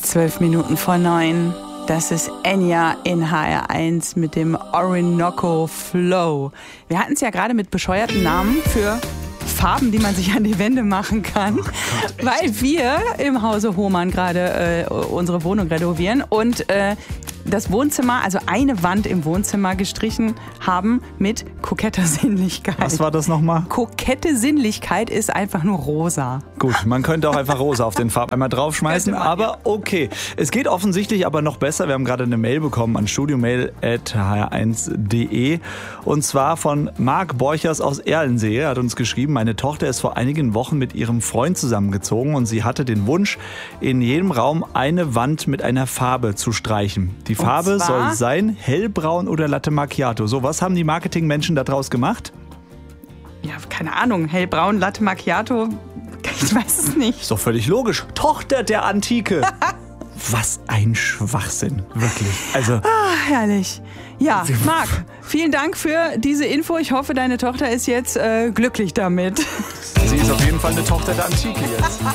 8:12 Das ist Enya in HR1 mit dem Orinoco Flow. Wir hatten es ja gerade mit bescheuerten Namen für Farben, die man sich an die Wände machen kann, weil wir im Hause Hohmann gerade unsere Wohnung renovieren und das Wohnzimmer, also eine Wand im Wohnzimmer gestrichen haben mit koketter Sinnlichkeit. Was war das nochmal? Kokette Sinnlichkeit ist einfach nur rosa. Gut, man könnte auch einfach rosa auf den Farbeimer draufschmeißen, aber okay. Es geht offensichtlich aber noch besser. Wir haben gerade eine Mail bekommen an studiomail@hr1.de und zwar von Marc Borchers aus Erlensee. Er hat uns geschrieben, meine Tochter ist vor einigen Wochen mit ihrem Freund zusammengezogen und sie hatte den Wunsch, in jedem Raum eine Wand mit einer Farbe zu streichen. Die Farbe soll sein hellbraun oder Latte Macchiato. So, was haben die Marketingmenschen daraus gemacht? Ja, keine Ahnung. Hellbraun, Latte Macchiato, ich weiß es nicht. Ist doch völlig logisch. Tochter der Antike. Was ein Schwachsinn, wirklich. Also, herrlich. Ja, Marc, vielen Dank für diese Info. Ich hoffe, deine Tochter ist jetzt glücklich damit. Sie ist auf jeden Fall eine Tochter der Antike jetzt.